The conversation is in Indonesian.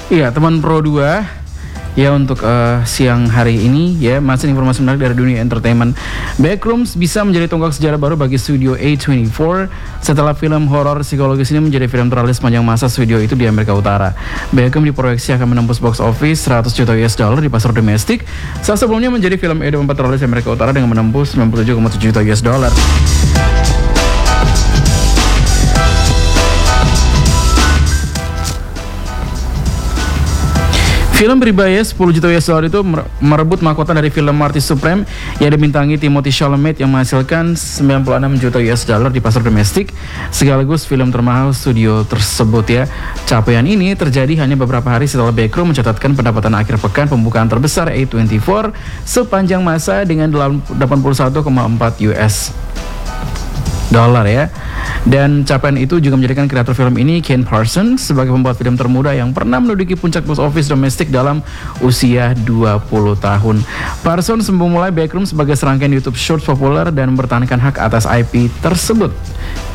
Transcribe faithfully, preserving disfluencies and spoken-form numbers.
Iya, teman Pro dua. Ya, untuk uh, siang hari ini ya, masih informasi menarik dari dunia entertainment. Backrooms bisa menjadi tonggak sejarah baru bagi studio A dua puluh empat setelah film horor psikologis ini menjadi film terlaris sepanjang masa studio itu di Amerika Utara. Backrooms diproyeksi akan menembus box office seratus juta U S dollar di pasar domestik. Saat sebelumnya menjadi film A dua puluh empat terlaris di Amerika Utara dengan menembus sembilan puluh tujuh koma tujuh juta U S dollar. Film berbaya sepuluh juta U S dollar itu merebut mahkota dari film Marty Supreme yang dibintangi Timothée Chalamet yang menghasilkan sembilan puluh enam juta U S dollar di pasar domestik, sekaligus film termahal studio tersebut ya. Capaian ini terjadi hanya beberapa hari setelah Backroom mencatatkan pendapatan akhir pekan pembukaan terbesar A dua puluh empat sepanjang masa dengan delapan puluh satu koma empat U S dolar ya. Dan capaian itu juga menjadikan kreator film ini, Ken Parsons, sebagai pembuat film termuda yang pernah menduduki puncak box office domestik dalam usia dua puluh tahun. Parsons memulai Backrooms sebagai serangkaian YouTube Shorts populer dan mempertahankan hak atas I P tersebut.